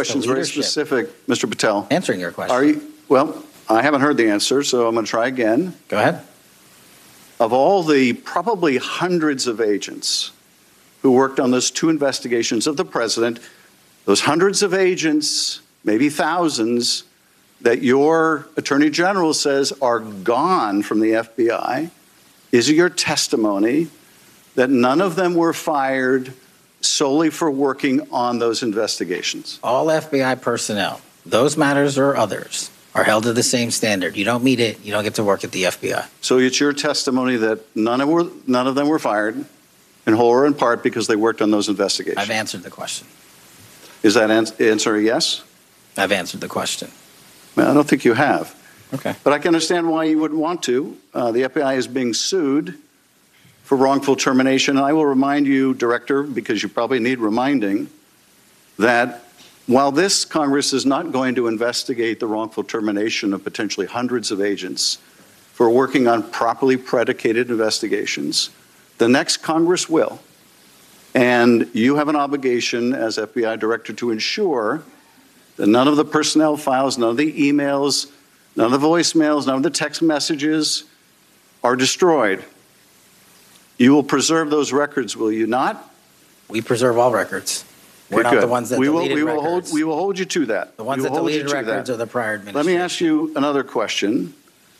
question is very specific, Mr. Patel. Answering your question. Well, I haven't heard the answer, so I'm going to try again. Go ahead. Of all the probably hundreds of agents who worked on those two investigations of the president, those hundreds of agents, maybe thousands, that your Attorney General says are gone from the FBI, is it your testimony that none of them were fired solely for working on those investigations? All FBI personnel, those matters or others, are held to the same standard. You don't meet it, you don't get to work at the FBI. So it's your testimony that none of them were fired, in whole or in part, because they worked on those investigations? I've answered the question. Is that answer a yes? I've answered the question. Well, I don't think you have. Okay. But I can understand why you wouldn't want to. The FBI is being sued for wrongful termination. And I will remind you, Director, because you probably need reminding, that while this Congress is not going to investigate the wrongful termination of potentially hundreds of agents for working on properly predicated investigations, the next Congress will. And you have an obligation as FBI Director to ensure that none of the personnel files, none of the emails, none of the voicemails, none of the text messages are destroyed. You will preserve those records, will you not? We preserve all records. We're not the ones that deleted records. We will hold you to that. The ones that deleted records are the prior administration. Let me ask you another question.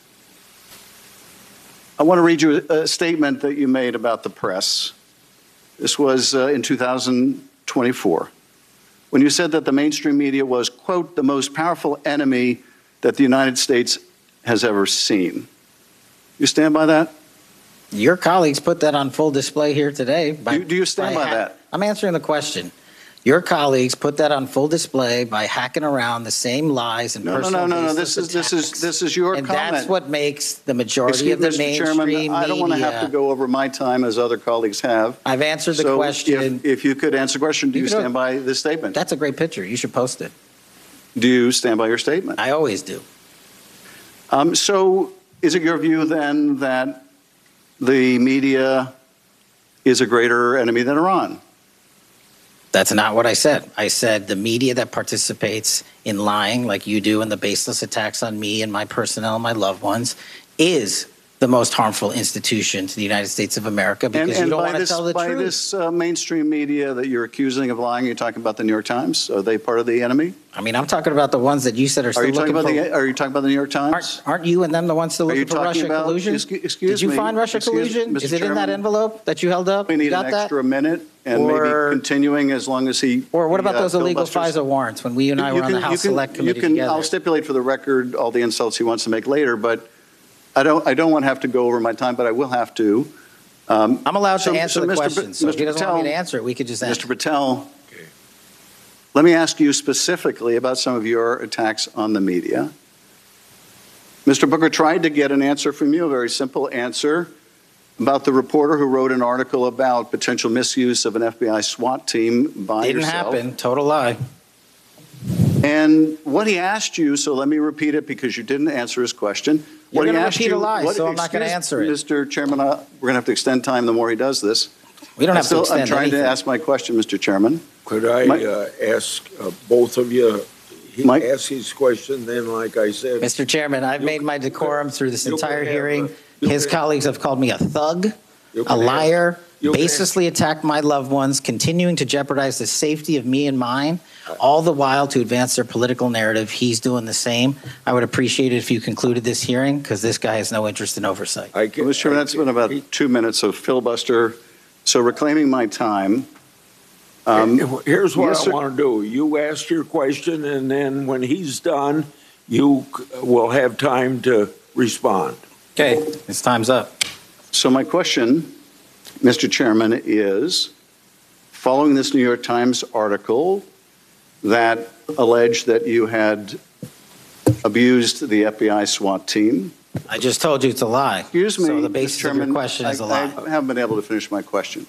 I want to read you a statement that you made about the press. This was in 2024, when you said that the mainstream media was, quote, the most powerful enemy that the United States has ever seen. You stand by that? Your colleagues put that on full display here today. Do you stand by that? I'm answering the question. Your colleagues put that on full display by hacking around the same lies and personal No. This is your and comment. That's what makes the majority of the mainstream media. I don't want to have to go over my time as other colleagues have. I've answered the question. If you could answer the question, do you stand by this statement? That's a great picture. You should post it. Do you stand by your statement? I always do. So is it your view then that the media is a greater enemy than Iran? That's not what I said. I said the media that participates in lying like you do and the baseless attacks on me and my personnel and my loved ones is the most harmful institution to the United States of America because you don't want to tell the truth. By this mainstream media that you're accusing of lying, you're talking about the New York Times? Are they part of the enemy? I mean, I'm talking about the ones that you said are still looking for. Are you talking about the New York Times? Aren't you and them the ones still looking for Russia collusion? Excuse me. Did you find Russia collusion? Mr. Is it in that envelope that you held up? We need an extra minute and maybe continuing as long as he. Or what about those illegal FISA warrants when we and I were on the House Select Committee together? I'll stipulate for the record all the insults he wants to make later, but I don't want to have to go over my time, but I will have to. I'm allowed to answer the question. So if he doesn't want me to answer it, we could just answer. Mr. Patel, let me ask you specifically about some of your attacks on the media. Mr. Booker tried to get an answer from you, a very simple answer, about the reporter who wrote an article about potential misuse of an FBI SWAT team by yourself. Didn't happen. Total lie. And what he asked you, so let me repeat it because you didn't answer his question. You're going to repeat a lie, so I'm not going to answer it. Mr. Chairman, we're going to have to extend time the more he does this. We don't have to extend anything. I'm trying to ask my question, Mr. Chairman. Could I ask both of you? He asked his question, then, like I said. Mr. Chairman, I've made my decorum through this entire hearing. His colleagues have called me a thug, a liar, baselessly attacked my loved ones, continuing to jeopardize the safety of me and mine, all the while to advance their political narrative. He's doing the same. I would appreciate it if you concluded this hearing because this guy has no interest in oversight. Mr. Chairman, that's been about 2 minutes of filibuster. So reclaiming my time. Here's what I want to do. You ask your question, and then when he's done, you will have time to respond. Okay, his time's up. So my question, Mr. Chairman, is following this New York Times article that alleged that you had abused the FBI SWAT team. I just told you it's a lie. Excuse me, so the basis of your question is a lie. I haven't been able to finish my question.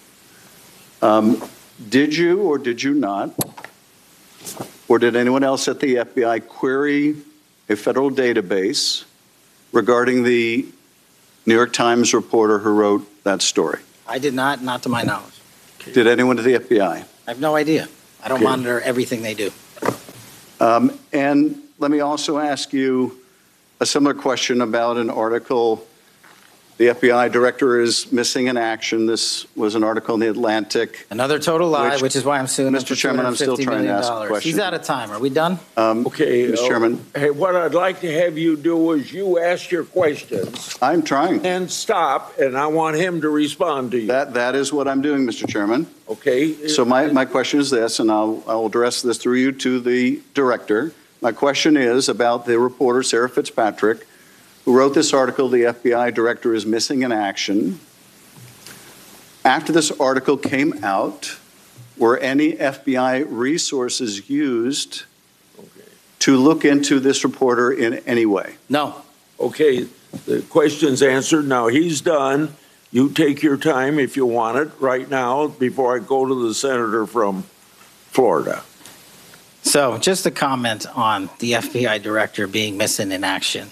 Did you or did you not, or did anyone else at the FBI query a federal database regarding the New York Times reporter who wrote that story? I did not to my knowledge. Did anyone at the FBI? I have no idea. I don't monitor everything they do. And let me also ask you a similar question about an article. The FBI director is missing in action. This was an article in The Atlantic. Another total lie, which is why I'm suing him Mr. for Chairman, I'm still $250 trying to million. ask a question. He's out of time. Are we done? Okay. Mr. Chairman. Hey, what I'd like to have you do is you ask your questions I'm trying. and stop, and I want him to respond to you. That is what I'm doing, Mr. Chairman. Okay? So my question is this, and I'll address this through you to the director. My question is about the reporter, Sarah Fitzpatrick, who wrote this article, "The FBI director is missing in action." After this article came out, were any FBI resources used to look into this reporter in any way? No. Okay, the question's answered. Now he's done. You take your time if you want it right now before I go to the senator from Florida. So just a comment on the FBI director being missing in action.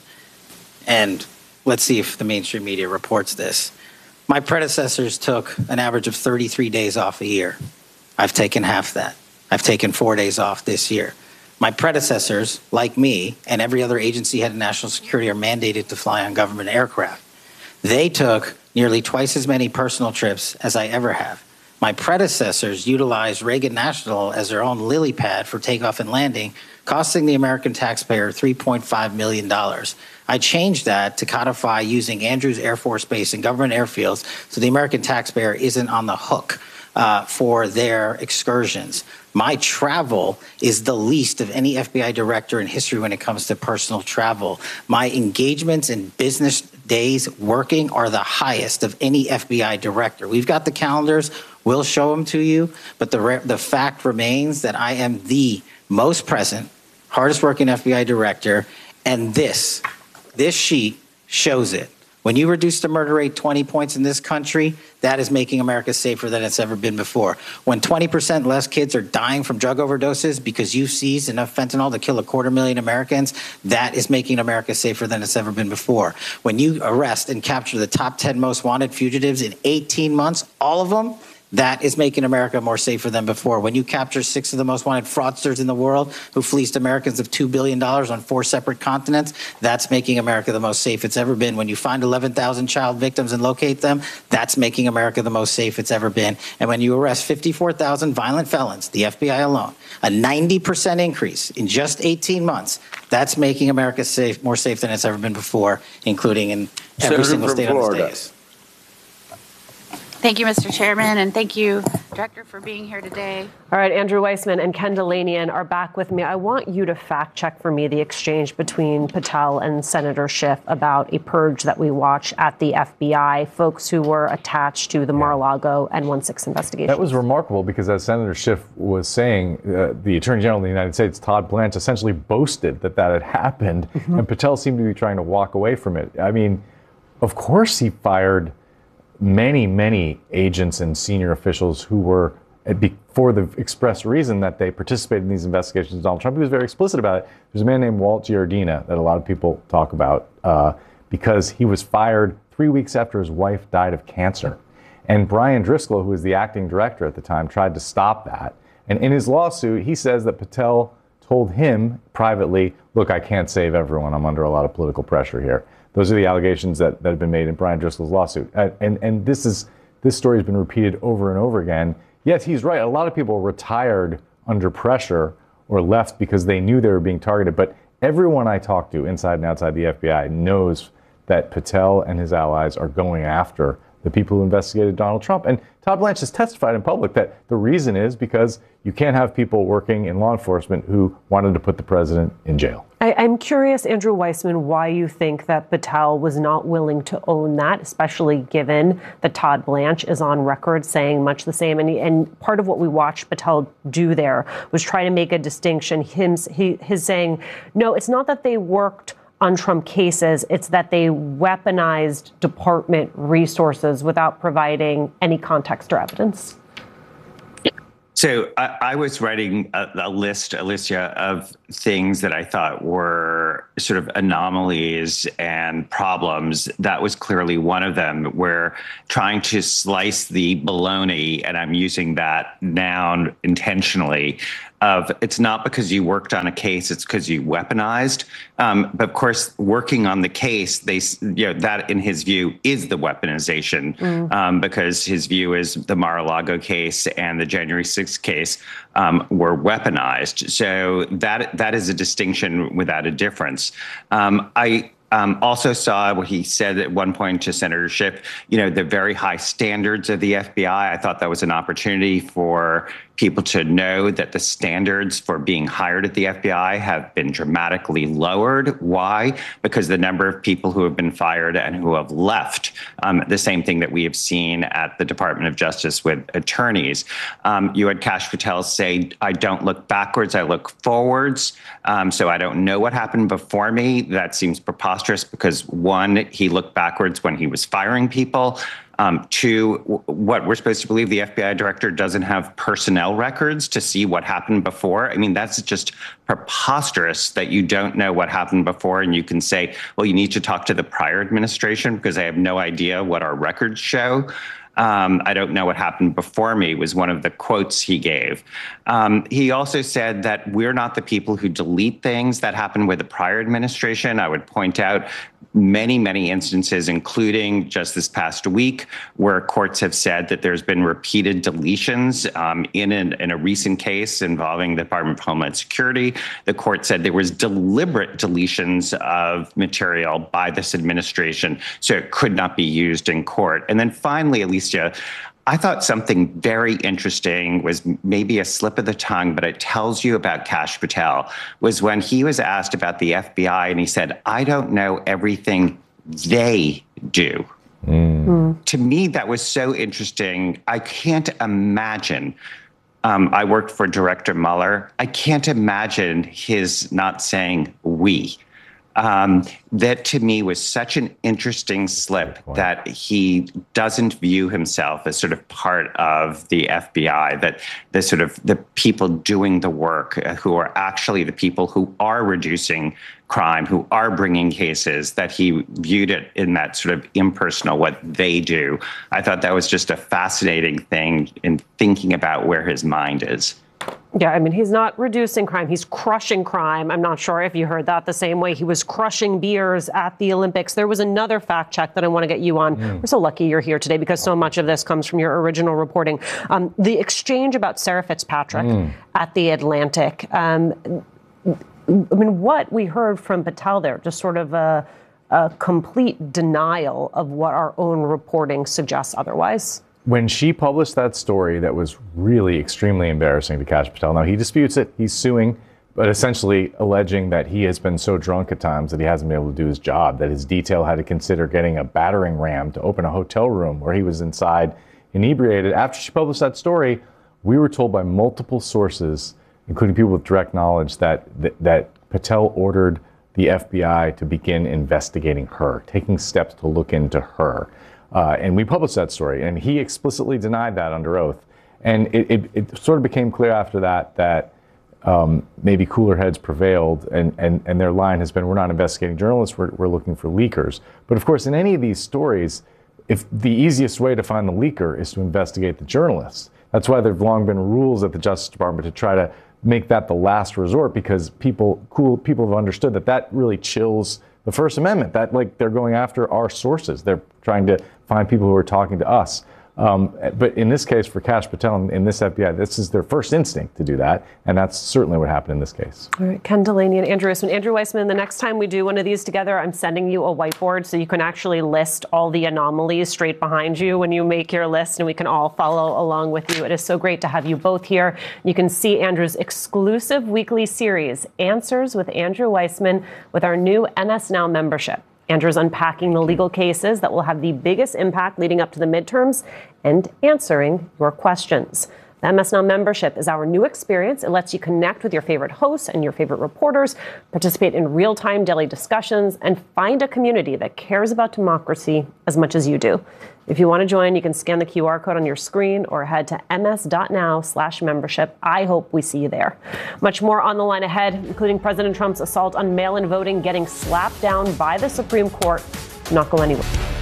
And let's see if the mainstream media reports this. My predecessors took an average of 33 days off a year. I've taken half that. I've taken 4 days off this year. My predecessors, like me, and every other agency head of national security are mandated to fly on government aircraft. They took nearly twice as many personal trips as I ever have. My predecessors utilized Reagan National as their own lily pad for takeoff and landing, costing the American taxpayer $3.5 million. I changed that to codify using Andrews Air Force Base and government airfields so the American taxpayer isn't on the hook for their excursions. My travel is the least of any FBI director in history when it comes to personal travel. My engagements in business days working are the highest of any FBI director. We've got the calendars. We'll show them to you. But the fact remains that I am the most present, hardest working FBI director. And this sheet shows it. When you reduce the murder rate 20 points in this country, that is making America safer than it's ever been before. When 20% less kids are dying from drug overdoses because you seized enough fentanyl to kill 250,000 Americans, that is making America safer than it's ever been before. When you arrest and capture the top 10 most wanted fugitives in 18 months, all of them, that is making America more safer than before. When you capture 6 of the most wanted fraudsters in the world who fleeced Americans of $2 billion on 4 separate continents, that's making America the most safe it's ever been. When you find 11,000 child victims and locate them, that's making America the most safe it's ever been. And when you arrest 54,000 violent felons, the FBI alone, a 90% increase in just 18 months, that's making America safe, more safe than it's ever been before, including in every single state on the states. Thank you, Mr. Chairman, and thank you, Director, for being here today. All right, Andrew Weissman and Ken Dilanian are back with me. I want you to fact check for me the exchange between Patel and Senator Schiff about a purge that we watch at the FBI, folks who were attached to the Mar-a-Lago N16 investigation. That was remarkable because, as Senator Schiff was saying, the Attorney General of the United States, Todd Blanche, essentially boasted that had happened, and Patel seemed to be trying to walk away from it. I mean, of course he fired many agents and senior officials who were, for the express reason that they participated in these investigations of Donald Trump. He was very explicit about it. There's a man named Walt Giardina that a lot of people talk about because he was fired 3 weeks after his wife died of cancer. And Brian Driscoll, who was the acting director at the time, tried to stop that. And in his lawsuit, he says that Patel told him privately, look, I can't save everyone. I'm under a lot of political pressure here. Those are the allegations that have been made in Brian Driscoll's lawsuit. And this story has been repeated over and over again. Yes, he's right. A lot of people retired under pressure or left because they knew they were being targeted. But everyone I talk to inside and outside the FBI knows that Patel and his allies are going after the people who investigated Donald Trump. And Todd Blanche has testified in public that the reason is because you can't have people working in law enforcement who wanted to put the president in jail. I'm curious, Andrew Weissman, why you think that Patel was not willing to own that, especially given that Todd Blanche is on record saying much the same. And part of what we watched Patel do there was try to make a distinction. His saying, no, it's not that they worked on Trump cases, it's that they weaponized department resources without providing any context or evidence. So I was writing a list, Alicia, of things that I thought were sort of anomalies and problems. That was clearly one of them, where trying to slice the bologna, and I'm using that noun intentionally, of it's not because you worked on a case, it's because you weaponized. But of course, working on the case, that in his view is the weaponization, because his view is the Mar-a-Lago case and the January 6th case were weaponized. So that is a distinction without a difference. I also saw what he said at one point to Senator Schiff, the very high standards of the FBI. I thought that was an opportunity for people to know that the standards for being hired at the FBI have been dramatically lowered. Why? Because the number of people who have been fired and who have left, the same thing that we have seen at the Department of Justice with attorneys. You had Kash Patel say, I don't look backwards, I look forwards. So I don't know what happened before me. That seems preposterous because, one, he looked backwards when he was firing people. Two, what we're supposed to believe, the FBI director doesn't have personnel records to see what happened before. I mean, that's just preposterous that you don't know what happened before. And you can say, well, you need to talk to the prior administration because I have no idea what our records show. I don't know what happened before me was one of the quotes he gave. He also said that we're not the people who delete things that happened with the prior administration. I would point out many, many instances, including just this past week, where courts have said that there's been repeated deletions. In a recent case involving the Department of Homeland Security, the court said there was deliberate deletions of material by this administration, so it could not be used in court. And then finally, Alicia, I thought something very interesting was maybe a slip of the tongue, but it tells you about Kash Patel, was when he was asked about the FBI and he said, I don't know everything they do. To me, that was so interesting. I can't imagine. I worked for Director Mueller. I can't imagine his not saying we. That to me was such an interesting slip that he doesn't view himself as sort of part of the FBI, that the sort of the people doing the work who are actually the people who are reducing crime, who are bringing cases, that he viewed it in that sort of impersonal, what they do. I thought that was just a fascinating thing in thinking about where his mind is. Yeah, I mean, he's not reducing crime. He's crushing crime. I'm not sure if you heard that the same way he was crushing beers at the Olympics. There was another fact check that I want to get you on. We're so lucky you're here today because so much of this comes from your original reporting. The exchange about Sarah Fitzpatrick at the Atlantic. I mean, what we heard from Patel there, just sort of a complete denial of what our own reporting suggests otherwise. When she published that story that was really extremely embarrassing to Kash Patel, now he disputes it, he's suing, but essentially alleging that he has been so drunk at times that he hasn't been able to do his job, that his detail had to consider getting a battering ram to open a hotel room where he was inside inebriated. After she published that story, we were told by multiple sources, including people with direct knowledge, that Patel ordered the FBI to begin investigating her, taking steps to look into her. And we published that story, and he explicitly denied that under oath. And it sort of became clear after that maybe cooler heads prevailed, and their line has been, we're not investigating journalists, we're looking for leakers. But of course, in any of these stories, if the easiest way to find the leaker is to investigate the journalists. That's why there have long been rules at the Justice Department to try to make that the last resort, because cool people have understood that really chills the First Amendment, that like they're going after our sources. They're trying to find people who are talking to us. But in this case, for Kash Patel in this FBI, this is their first instinct to do that. And that's certainly what happened in this case. All right, Ken Delaney and Andrew Weissman. Andrew Weissman, the next time we do one of these together, I'm sending you a whiteboard so you can actually list all the anomalies straight behind you when you make your list, and we can all follow along with you. It is so great to have you both here. You can see Andrew's exclusive weekly series, Answers with Andrew Weissman, with our new MS Now membership. Andrew's unpacking the legal cases that will have the biggest impact leading up to the midterms and answering your questions. The MS Now membership is our new experience. It lets you connect with your favorite hosts and your favorite reporters, participate in real-time daily discussions, and find a community that cares about democracy as much as you do. If you want to join, you can scan the QR code on your screen or head to ms.now/membership. I hope we see you there. Much more on the line ahead, including President Trump's assault on mail-in voting getting slapped down by the Supreme Court. Do not go anywhere.